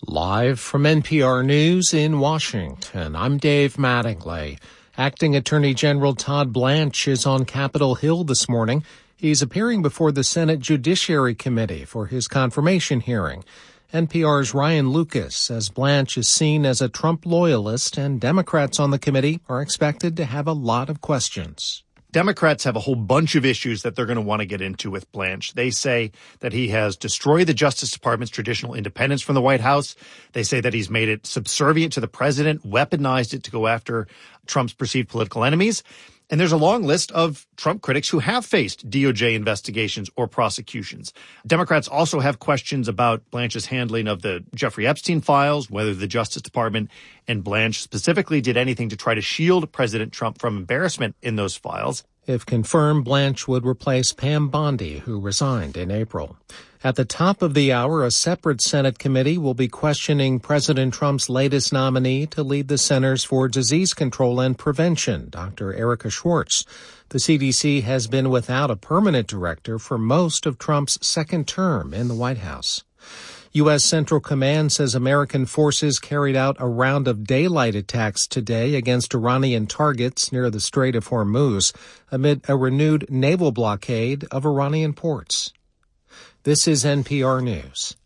Live from NPR News in Washington, I'm Dave Mattingly. Acting Attorney General Todd Blanche is on Capitol Hill this morning. He's appearing before the Senate Judiciary Committee for his confirmation hearing. NPR's Ryan Lucas says Blanche is seen as a Trump loyalist, and Democrats on the committee are expected to have a lot of questions. Democrats have a whole bunch of issues that they're going to want to get into with Blanche. They say that he has destroyed the Justice Department's traditional independence from the White House. They say that he's made it subservient to the president, weaponized it to go after Trump's perceived political enemies. And there's a long list of Trump critics who have faced DOJ investigations or prosecutions. Democrats also have questions about Blanche's handling of the Jeffrey Epstein files, whether the Justice Department and Blanche specifically did anything to try to shield President Trump from embarrassment in those files. If confirmed, Blanche would replace Pam Bondi, who resigned in April. At the top of the hour, a separate Senate committee will be questioning President Trump's latest nominee to lead the Centers for Disease Control and Prevention, Dr. Erica Schwartz. The CDC has been without a permanent director for most of Trump's second term in the White House. U.S. Central Command says American forces carried out a round of daylight attacks today against Iranian targets near the Strait of Hormuz amid a renewed naval blockade of Iranian ports. This is NPR News.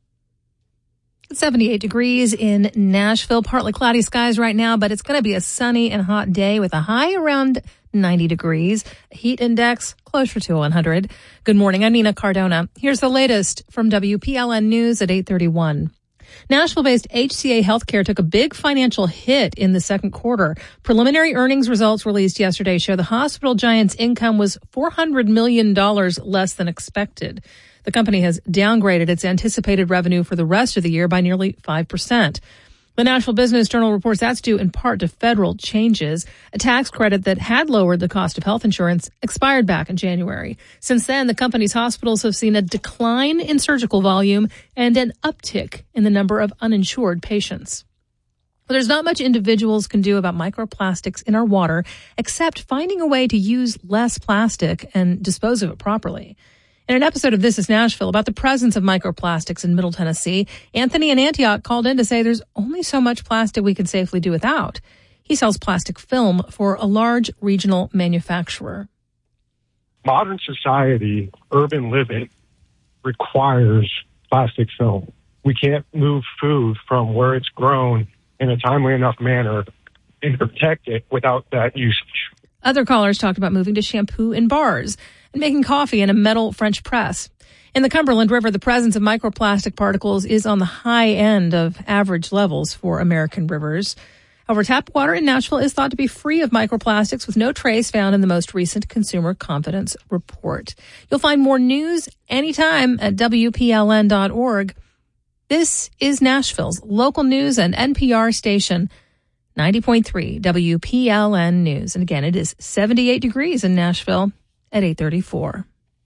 78 degrees in Nashville. Partly cloudy skies right now, but it's going to be a sunny and hot day with a high around 90 degrees. Heat index closer to 100. Good morning. I'm Nina Cardona. Here's the latest from WPLN News at 8:31. Nashville-based HCA Healthcare took a big financial hit in the second quarter. Preliminary earnings results released yesterday show the hospital giant's income was $400 million less than expected. The company has downgraded its anticipated revenue for the rest of the year by nearly 5%. The Nashville Business Journal reports that's due in part to federal changes. A tax credit that had lowered the cost of health insurance expired back in January. Since then, the company's hospitals have seen a decline in surgical volume and an uptick in the number of uninsured patients. But there's not much individuals can do about microplastics in our water except finding a way to use less plastic and dispose of it properly. In an episode of This is Nashville about the presence of microplastics in Middle Tennessee, Anthony in Antioch called in to say there's only so much plastic we can safely do without. He sells plastic film for a large regional manufacturer. Modern society, urban living, requires plastic film. We can't move food from where it's grown in a timely enough manner and protect it without that usage. Other callers talked about moving to shampoo in bars and making coffee in a metal French press. In the Cumberland River, the presence of microplastic particles is on the high end of average levels for American rivers. However, tap water in Nashville is thought to be free of microplastics with no trace found in the most recent Consumer Confidence Report. You'll find more news anytime at WPLN.org. This is Nashville's local news and NPR station, 90.3 WPLN News. And again, it is 78 degrees in Nashville at 8:34.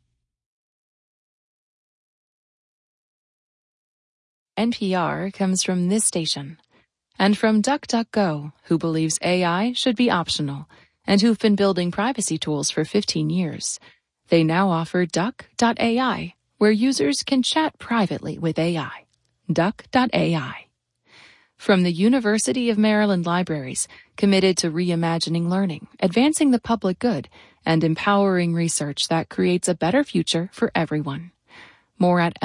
NPR comes from this station and from DuckDuckGo, who believes AI should be optional and who've been building privacy tools for 15 years. They now offer Duck.ai, where users can chat privately with AI. Duck.ai. From the University of Maryland Libraries, committed to reimagining learning, advancing the public good, and empowering research that creates a better future for everyone. More at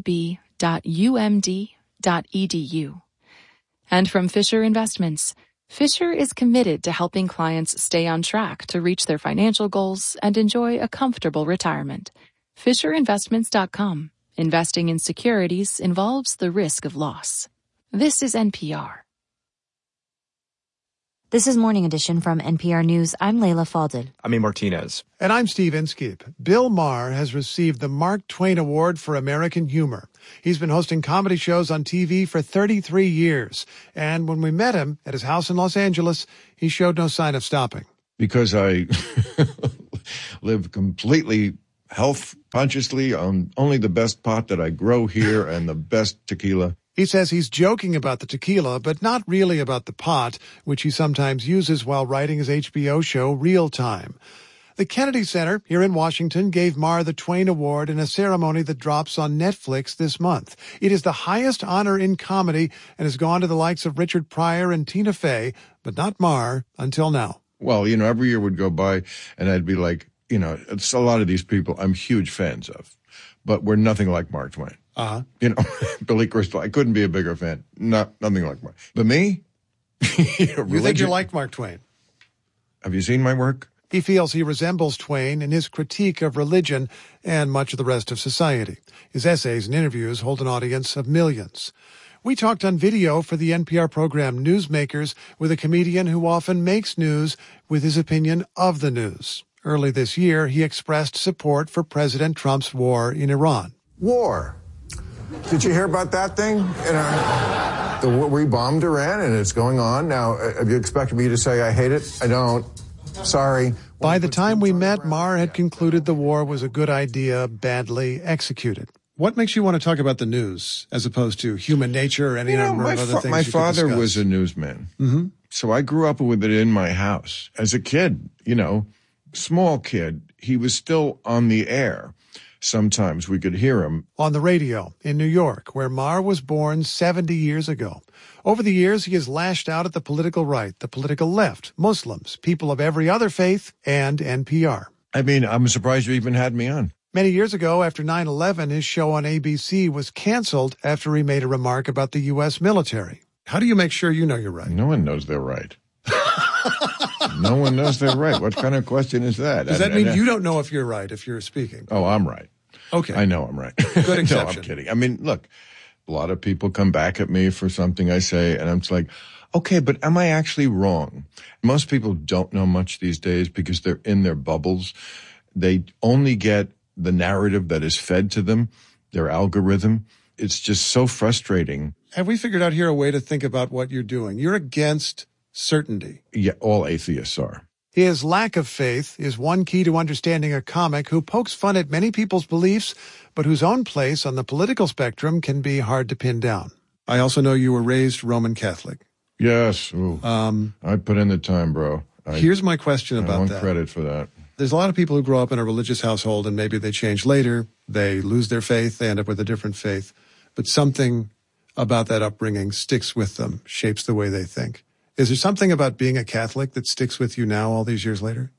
lib.umd.edu. And from Fisher Investments, Fisher is committed to helping clients stay on track to reach their financial goals and enjoy a comfortable retirement. FisherInvestments.com. Investing in securities involves the risk of loss. This is NPR. This is Morning Edition from NPR News. I'm Leila Fadel. I'm A. Martinez. And I'm Steve Inskeep. Bill Maher has received the Mark Twain Award for American Humor. He's been hosting comedy shows on TV for 33 years. And when we met him at his house in Los Angeles, he showed no sign of stopping. Because I live completely health consciously on only the best pot that I grow here and the best tequila. He says he's joking about the tequila, but not really about the pot, which he sometimes uses while writing his HBO show Real Time. The Kennedy Center here in Washington gave Marr the Twain Award in a ceremony that drops on Netflix this month. It is the highest honor in comedy and has gone to the likes of Richard Pryor and Tina Fey, but not Marr until now. Well, every year would go by and I'd be like, it's a lot of these people I'm huge fans of, but we're nothing like Mark Twain. Uh-huh. Billy Crystal, I couldn't be a bigger fan. Nothing like Mark. But me? You think you like Mark Twain? Have you seen my work? He feels he resembles Twain in his critique of religion and much of the rest of society. His essays and interviews hold an audience of millions. We talked on video for the NPR program Newsmakers with a comedian who often makes news with his opinion of the news. Early this year, he expressed support for President Trump's war in Iran. War. Did you hear about that thing? We bombed Iran and it's going on. Now, have you expected me to say I hate it? I don't. Sorry. By the time we met, Marr had concluded the war was a good idea, badly executed. What makes you want to talk about the news as opposed to human nature or any number of other things? My father was a newsman. Mm-hmm. So I grew up with it in my house. As a kid, small kid, he was still on the air. Sometimes we could hear him. On the radio in New York, where Marr was born 70 years ago. Over the years, he has lashed out at the political right, the political left, Muslims, people of every other faith, and NPR. I'm surprised you even had me on. Many years ago, after 9/11, his show on ABC was canceled after he made a remark about the U.S. military. How do you make sure you know you're right? No one knows they're right. No one knows they're right. What kind of question is that? Does that mean you don't know if you're right if you're speaking? Oh, I'm right. Okay. I know I'm right. Good exception. No, I'm kidding. Look, a lot of people come back at me for something I say, and I'm just like, okay, but am I actually wrong? Most people don't know much these days because they're in their bubbles. They only get the narrative that is fed to them, their algorithm. It's just so frustrating. Have we figured out here a way to think about what you're doing? You're against certainty. Yeah, all atheists are. His lack of faith is one key to understanding a comic who pokes fun at many people's beliefs, but whose own place on the political spectrum can be hard to pin down. I also know you were raised Roman Catholic. Yes. I put in the time, bro. Here's my question about that. I want credit for that. There's a lot of people who grow up in a religious household and maybe they change later. They lose their faith. They end up with a different faith. But something about that upbringing sticks with them, shapes the way they think. Is there something about being a Catholic that sticks with you now all these years later?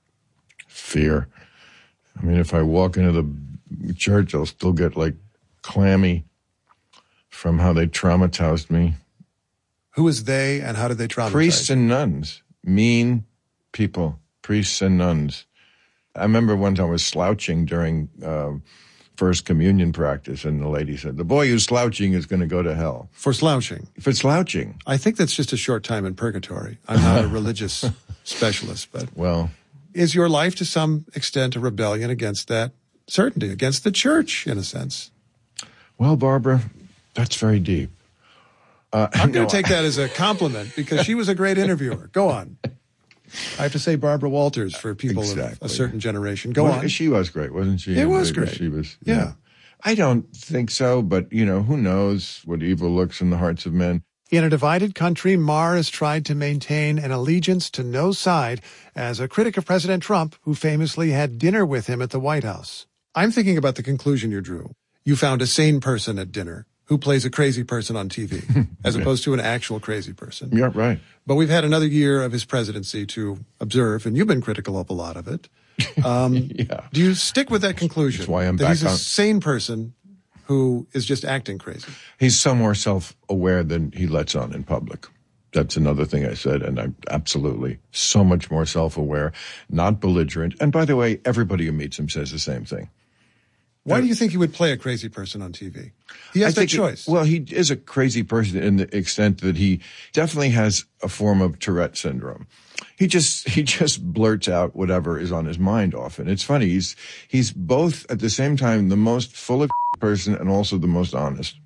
Fear. If I walk into the church, I'll still get clammy from how they traumatized me. Who is they and how did they traumatize? Priests and nuns. Mean people. Priests and nuns. I remember one time I was slouching during First Communion practice, and the lady said, the boy who's slouching is going to go to hell. For slouching? For slouching. I think that's just a short time in purgatory. I'm not a religious specialist, but... Well... Is your life to some extent a rebellion against that certainty, against the church, in a sense? Well, Barbara, that's very deep. I'm going to take that as a compliment because she was a great interviewer. Go on. I have to say Barbara Walters for people of a certain generation. Go on. She was great, wasn't she? It was great. She was. Yeah. I don't think so, but, who knows what evil looks in the hearts of men. In a divided country, Marr has tried to maintain an allegiance to no side as a critic of President Trump, who famously had dinner with him at the White House. I'm thinking about the conclusion you drew. You found a sane person at dinner who plays a crazy person on TV, as opposed to an actual crazy person. Yeah, right. But we've had another year of his presidency to observe, and you've been critical of a lot of it. Yeah. Do you stick with that conclusion? That's why I'm that back he's a sane person who is just acting crazy? He's some more self-aware than he lets on in public. That's another thing I said, and I'm absolutely so much more self-aware, not belligerent. And by the way, everybody who meets him says the same thing. Why do you think he would play a crazy person on TV? He has that choice. He is a crazy person in the extent that he definitely has a form of Tourette syndrome. He just blurts out whatever is on his mind often. It's funny. He's both at the same time the most full of person and also the most honest.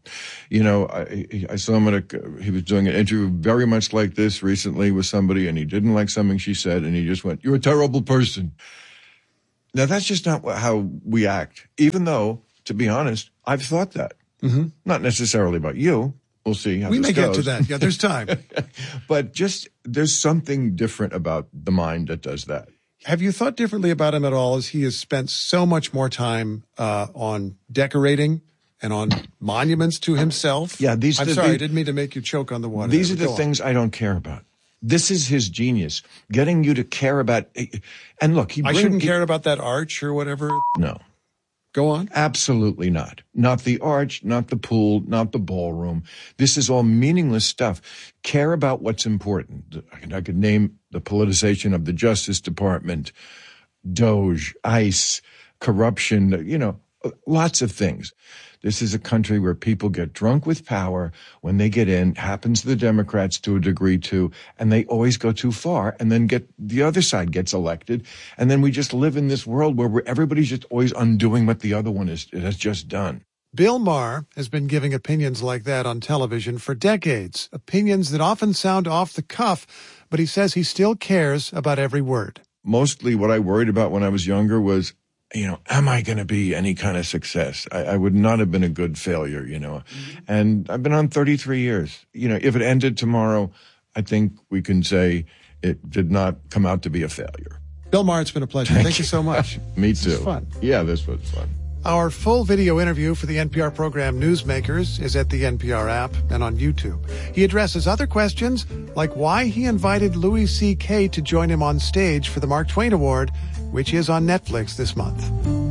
I saw him he was doing an interview very much like this recently with somebody, and he didn't like something she said, and he just went, "You're a terrible person." Now, that's just not how we act, even though, to be honest, I've thought that. Mm-hmm. Not necessarily about you. We'll see how we this may goes. get to that. Yeah, there's time. But there's something different about the mind that does that. Have you thought differently about him at all as he has spent so much more time on decorating and on monuments to himself? Yeah, I didn't mean to make you choke on the water. These are the things I don't care about. This is his genius, getting you to care about. And look, I shouldn't care about that arch or whatever. No. Go on. Absolutely not. Not the arch, not the pool, not the ballroom. This is all meaningless stuff. Care about what's important. I could name the politicization of the Justice Department, Doge, ICE, corruption, lots of things. This is a country where people get drunk with power when they get in, happens to the Democrats to a degree too, and they always go too far, and then the other side gets elected, and then we just live in this world where everybody's just always undoing what the other one has just done. Bill Maher has been giving opinions like that on television for decades, opinions that often sound off the cuff, but he says he still cares about every word. Mostly what I worried about when I was younger was, am I going to be any kind of success? I would not have been a good failure, And I've been on 33 years. If it ended tomorrow, I think we can say it did not come out to be a failure. Bill Maher, it's been a pleasure. Thank you so much. Me too. This was fun. Yeah, this was fun. Our full video interview for the NPR program Newsmakers is at the NPR app and on YouTube. He addresses other questions like why he invited Louis C.K. to join him on stage for the Mark Twain Award, which is on Netflix this month.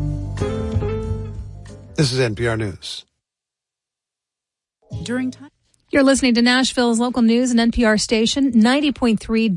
This is NPR News. You're listening to Nashville's local news and NPR station, 90.3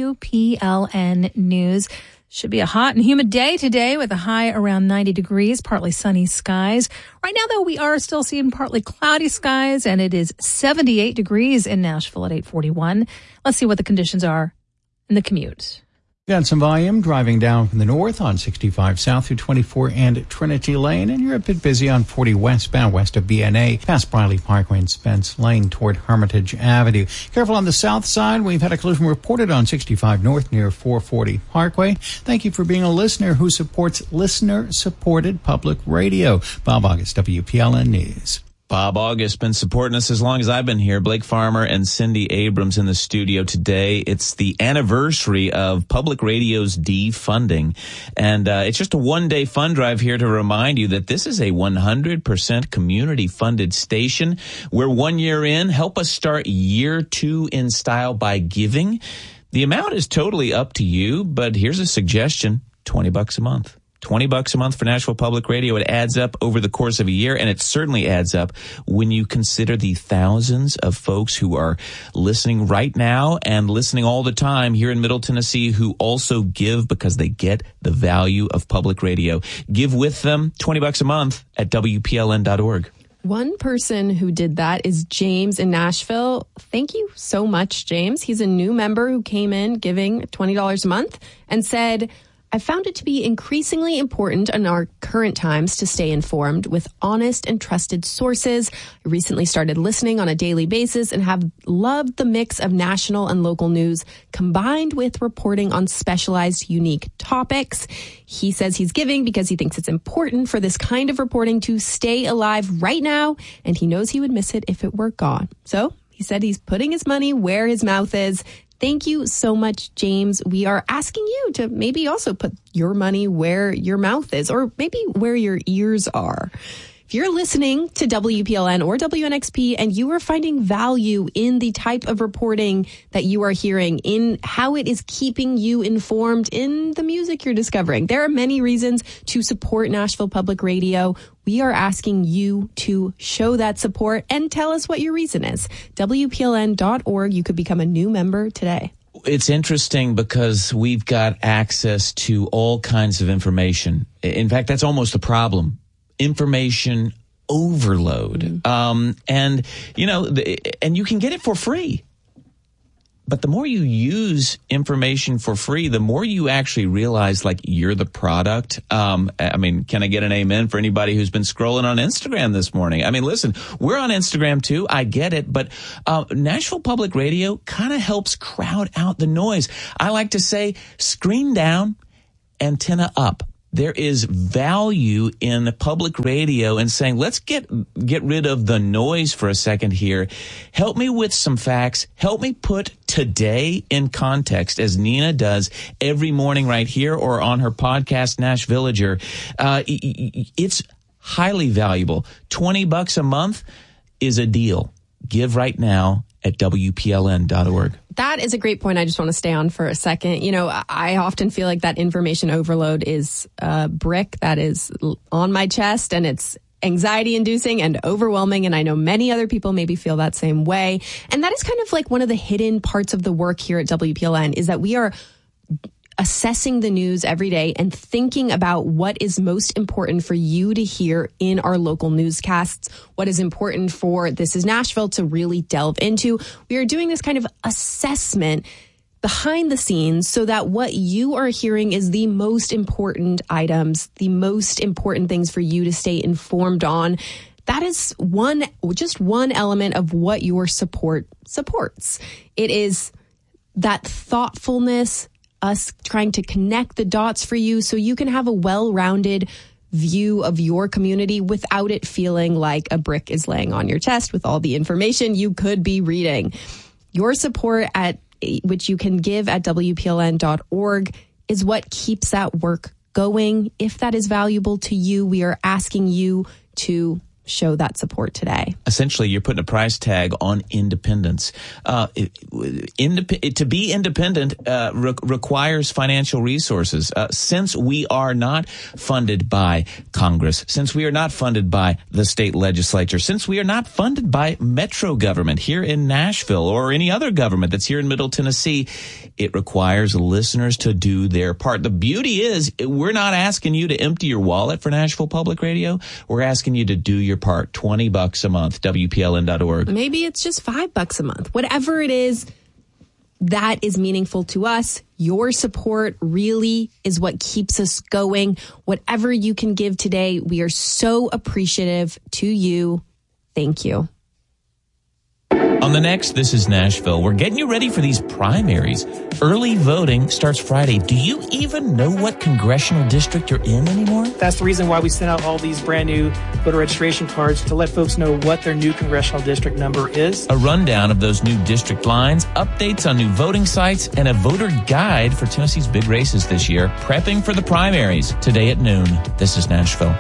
WPLN News. Should be a hot and humid day today with a high around 90 degrees, partly sunny skies. Right now, though, we are still seeing partly cloudy skies, and it is 78 degrees in Nashville at 8:41. Let's see what the conditions are in the commute. Got some volume driving down from the north on 65 south through 24 and Trinity Lane, and you're a bit busy on 40 westbound west of BNA past Briley Parkway and Spence Lane toward Hermitage Avenue. Careful on the south side. We've had a collision reported on 65 north near 440 Parkway. Thank you for being a listener who supports listener-supported public radio. Bob August, WPLN News. Bob August been supporting us as long as I've been here. Blake Farmer and Cindy Abrams in the studio today. It's the anniversary of public radio's defunding. And it's just a one-day fund drive here to remind you that this is a 100% community-funded station. We're 1 year in. Help us start year 2 in style by giving. The amount is totally up to you, but here's a suggestion, $20 a month. $20 a month for Nashville Public Radio. It adds up over the course of a year, and it certainly adds up when you consider the thousands of folks who are listening right now and listening all the time here in Middle Tennessee who also give because they get the value of public radio. Give with them, $20 a month at WPLN.org. One person who did that is James in Nashville. Thank you so much, James. He's a new member who came in giving $20 a month and said, I found it to be increasingly important in our current times to stay informed with honest and trusted sources. I recently started listening on a daily basis and have loved the mix of national and local news combined with reporting on specialized, unique topics. He says he's giving because he thinks it's important for this kind of reporting to stay alive right now, and he knows he would miss it if it were gone. So he said he's putting his money where his mouth is. Thank you so much, James. We are asking you to maybe also put your money where your mouth is, or maybe where your ears are. If you're listening to WPLN or WNXP and you are finding value in the type of reporting that you are hearing, in how it is keeping you informed, in the music you're discovering, there are many reasons to support Nashville Public Radio. We are asking you to show that support and tell us what your reason is. WPLN.org. You could become a new member today. It's interesting because we've got access to all kinds of information. In fact, that's almost a problem. Information overload. And you can get it for free. But the more you use information for free, the more you actually realize, like, you're the product. Can I get an amen for anybody who's been scrolling on Instagram this morning? I mean, listen, we're on Instagram too. I get it. But Nashville Public Radio kind of helps crowd out the noise. I like to say screen down, antenna up. there is value in public radio and saying, let's get rid of the noise for a second here. Help me with some facts. Help me put today in context, as Nina does every morning right here or on her podcast, Nash Villager. It's highly valuable. $20 a month is a deal. Give right now at WPLN.org. That is a great point. I just want to stay on for a second. You know, I often feel like that information overload is a brick that is on my chest, and it's anxiety inducing and overwhelming. And I know many other people maybe feel that same way. And that is kind of like one of the hidden parts of the work here at WPLN, is that we are assessing the news every day and thinking about what is most important for you to hear in our local newscasts, what is important for This is Nashville to really delve into. We are doing this kind of assessment behind the scenes so that what you are hearing is the most important items, the most important things for you to stay informed on. That is just one element of what your support supports. It is that thoughtfulness, us trying to connect the dots for you so you can have a well-rounded view of your community without it feeling like a brick is laying on your chest with all the information you could be reading. Your support, which you can give at WPLN.org, is what keeps that work going. If that is valuable to you, we are asking you to show that support today. Essentially, you're putting a price tag on independence. To be independent requires financial resources. Since we are not funded by Congress, since we are not funded by the state legislature, since we are not funded by Metro government here in Nashville or any other government that's here in Middle Tennessee, it requires listeners to do their part. The beauty is we're not asking you to empty your wallet for Nashville Public Radio. We're asking you to do your part. $20 a month, WPLN.org. Maybe it's just $5 a month. Whatever it is, that is meaningful to us. Your support really is what keeps us going. Whatever you can give today, we are so appreciative to you. Thank you. On the next This is Nashville, we're getting you ready for these primaries. Early voting starts Friday. Do you even know what congressional district you're in anymore? That's the reason why we sent out all these brand new voter registration cards, to let folks know what their new congressional district number is. A rundown of those new district lines, updates on new voting sites, and a voter guide for Tennessee's big races this year. Prepping for the primaries today at noon. This is Nashville.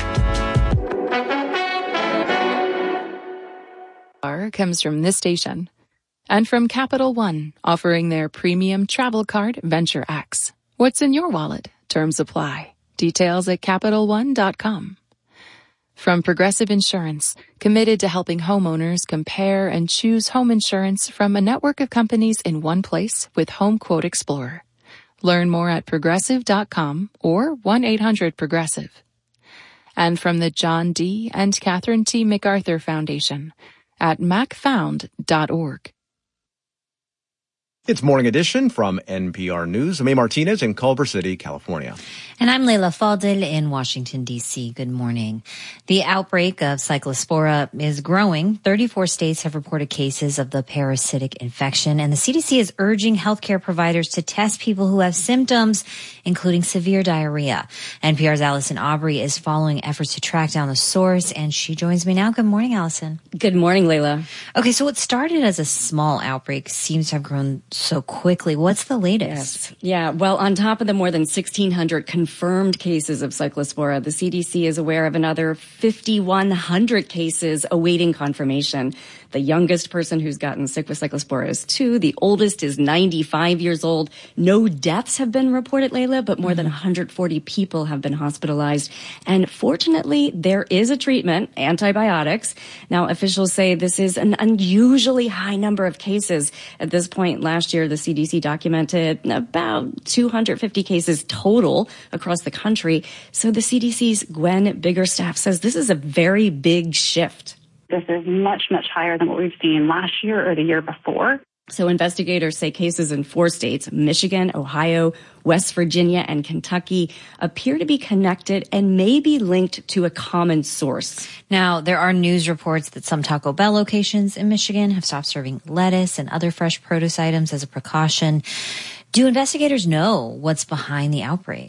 Comes from this station and from Capital One, offering their premium travel card Venture X. What's in your wallet? Terms apply. Details at CapitalOne.com. From Progressive Insurance, committed to helping homeowners compare and choose home insurance from a network of companies in one place with Home Quote Explorer. Learn more at Progressive.com or 1-800-PROGRESSIVE. And from the John D. and Catherine T. MacArthur Foundation at macfound.org. It's Morning Edition from NPR News. I'm A. Martinez in Culver City, California. And I'm Leila Fadel in Washington, D.C. Good morning. The outbreak of Cyclospora is growing. 34 states have reported cases of the parasitic infection, and the CDC is urging healthcare providers to test people who have symptoms, including severe diarrhea. NPR's Allison Aubrey is following efforts to track down the source, and she joins me now. Good morning, Allison. Good morning, Leila. Okay, so what started as a small outbreak seems to have grown so quickly. What's the latest? Yes. Yeah, well, on top of the more than 1,600 confirmed cases of Cyclospora, the CDC is aware of another 5,100 cases awaiting confirmation. The youngest person who's gotten sick with Cyclospora is 2. The oldest is 95 years old. No deaths have been reported, Leila, but more than 140 people have been hospitalized. And fortunately, there is a treatment, antibiotics. Now, officials say this is an unusually high number of cases. At this point last year, the CDC documented about 250 cases total across the country. So the CDC's Gwen Biggerstaff says this is a very big shift. This is much, much higher than what we've seen last year or the year before. So investigators say cases in 4 states, Michigan, Ohio, West Virginia, and Kentucky, appear to be connected and may be linked to a common source. Now, there are news reports that some Taco Bell locations in Michigan have stopped serving lettuce and other fresh produce items as a precaution. Do investigators know what's behind the outbreak?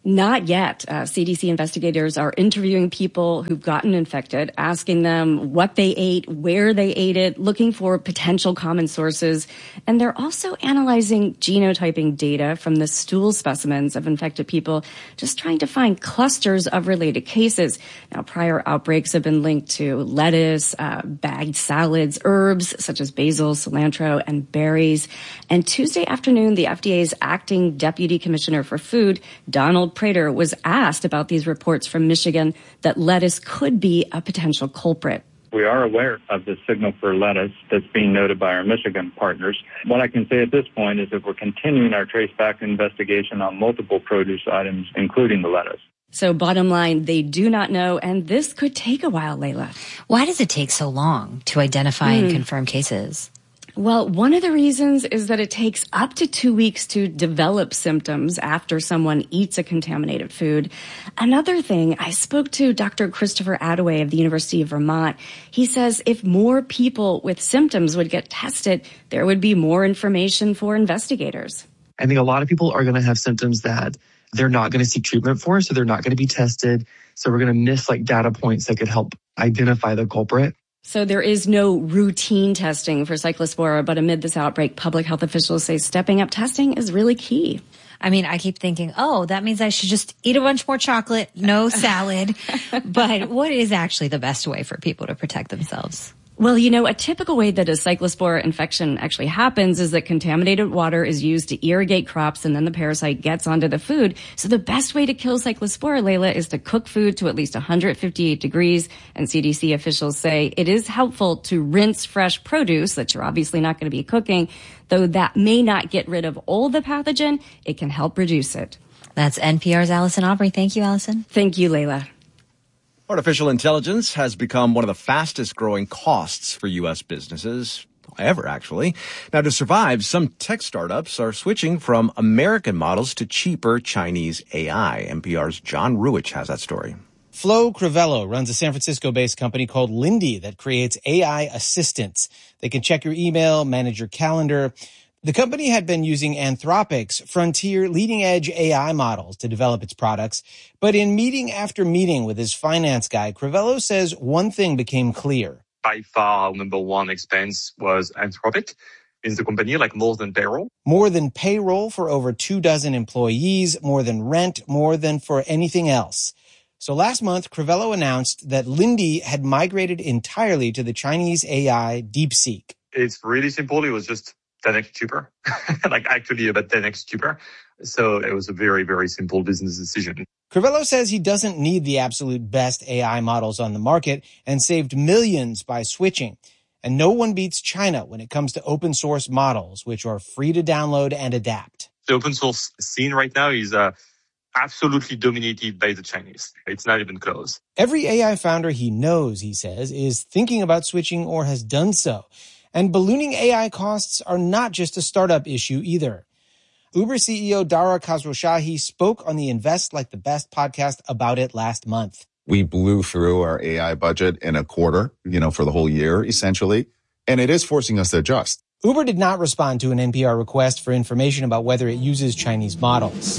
Not yet. CDC investigators are interviewing people who've gotten infected, asking them what they ate, where they ate it, looking for potential common sources. And they're also analyzing genotyping data from the stool specimens of infected people, just trying to find clusters of related cases. Now, prior outbreaks have been linked to lettuce, bagged salads, herbs such as basil, cilantro, and berries. And Tuesday afternoon, the FDA's acting deputy commissioner for food, Donald Prater, was asked about these reports from Michigan that lettuce could be a potential culprit. We are aware of the signal for lettuce that's being noted by our Michigan partners. What I can say at this point is that we're continuing our traceback investigation on multiple produce items, including the lettuce. So bottom line, they do not know, and this could take a while, Layla. Why does it take so long to identify and confirm cases? Well, one of the reasons is that it takes up to 2 weeks to develop symptoms after someone eats a contaminated food. Another thing, I spoke to Dr. Christopher Attaway of the University of Vermont. He says if more people with symptoms would get tested, there would be more information for investigators. I think a lot of people are going to have symptoms that they're not going to seek treatment for, so they're not going to be tested. So we're going to miss data points that could help identify the culprit. So there is no routine testing for Cyclospora, but amid this outbreak, public health officials say stepping up testing is really key. I mean, I keep thinking, that means I should just eat a bunch more chocolate, no salad. But what is actually the best way for people to protect themselves? Well, a typical way that a Cyclospora infection actually happens is that contaminated water is used to irrigate crops and then the parasite gets onto the food. So the best way to kill Cyclospora, Layla, is to cook food to at least 158 degrees. And CDC officials say it is helpful to rinse fresh produce that you're obviously not going to be cooking. Though that may not get rid of all the pathogen, it can help reduce it. That's NPR's Allison Aubrey. Thank you, Allison. Thank you, Layla. Artificial intelligence has become one of the fastest growing costs for U.S. businesses ever, actually. Now, to survive, some tech startups are switching from American models to cheaper Chinese AI. NPR's John Ruich has that story. Flo Crivello runs a San Francisco-based company called Lindy that creates AI assistants. They can check your email, manage your calendar. The company had been using Anthropic's frontier leading-edge AI models to develop its products, but in meeting after meeting with his finance guy, Crivello says one thing became clear. By far, number one expense was Anthropic in the company, more than payroll. More than payroll for over 24 employees, more than rent, more than for anything else. So last month, Crivello announced that Lindy had migrated entirely to the Chinese AI DeepSeek. It's really simple. It was just 10x cheaper, actually about 10x cheaper. So it was a very, very simple business decision. Crivello says he doesn't need the absolute best AI models on the market and saved millions by switching. And no one beats China when it comes to open source models, which are free to download and adapt. The open source scene right now is absolutely dominated by the Chinese. It's not even close. Every AI founder he knows, he says, is thinking about switching or has done so. And ballooning AI costs are not just a startup issue either. Uber CEO Dara Khosrowshahi spoke on the Invest Like the Best podcast about it last month. We blew through our AI budget in a quarter, for the whole year, essentially. And it is forcing us to adjust. Uber did not respond to an NPR request for information about whether it uses Chinese models.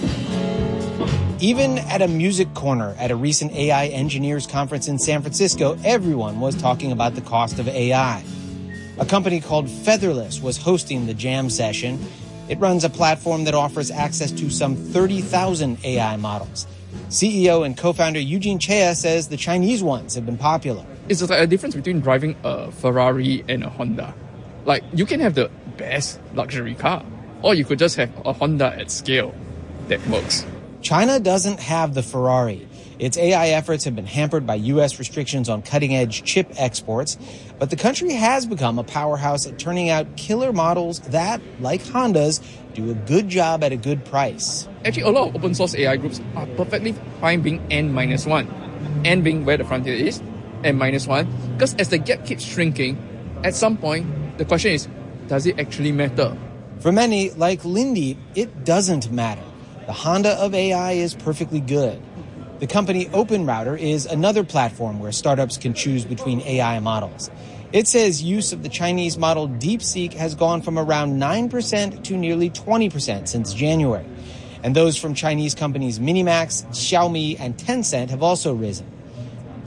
Even at a music corner at a recent AI engineers conference in San Francisco, everyone was talking about the cost of AI. A company called Featherless was hosting the jam session. It runs a platform that offers access to some 30,000 AI models. CEO and co-founder Eugene Chea says the Chinese ones have been popular. It's a difference between driving a Ferrari and a Honda. You can have the best luxury car, or you could just have a Honda at scale that works. China doesn't have the Ferrari. Its AI efforts have been hampered by U.S. restrictions on cutting-edge chip exports, but the country has become a powerhouse at turning out killer models that, like Honda's, do a good job at a good price. Actually, a lot of open source AI groups are perfectly fine being N-1, N being where the frontier is, N-1, because as the gap keeps shrinking, at some point, the question is, does it actually matter? For many, like Lindy, it doesn't matter. The Honda of AI is perfectly good. The company OpenRouter is another platform where startups can choose between AI models. It says use of the Chinese model DeepSeek has gone from around 9% to nearly 20% since January. And those from Chinese companies Minimax, Xiaomi, and Tencent have also risen.